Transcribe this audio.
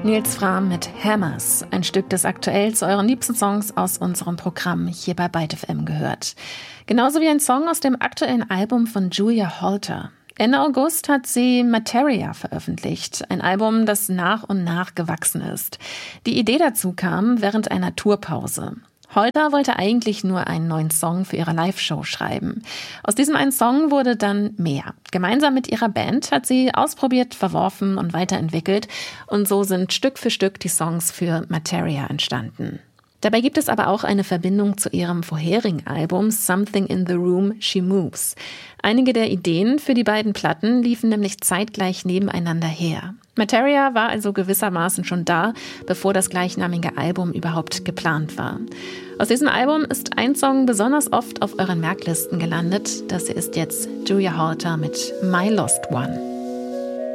Nils Frahm mit Hammers, ein Stück, das aktuell zu euren liebsten Songs aus unserem Programm hier bei Byte FM gehört. Genauso wie ein Song aus dem aktuellen Album von Julia Holter. Ende August hat sie Materia veröffentlicht, ein Album, das nach und nach gewachsen ist. Die Idee dazu kam während einer Tourpause. Holter wollte eigentlich nur einen neuen Song für ihre Live-Show schreiben. Aus diesem einen Song wurde dann mehr. Gemeinsam mit ihrer Band hat sie ausprobiert, verworfen und weiterentwickelt. Und so sind Stück für Stück die Songs für Materia entstanden. Dabei gibt es aber auch eine Verbindung zu ihrem vorherigen Album Something in the Room, She Moves. Einige der Ideen für die beiden Platten liefen nämlich zeitgleich nebeneinander her. Materia war also gewissermaßen schon da, bevor das gleichnamige Album überhaupt geplant war. Aus diesem Album ist ein Song besonders oft auf euren Merklisten gelandet. Das hier ist jetzt Julia Holter mit My Lost One.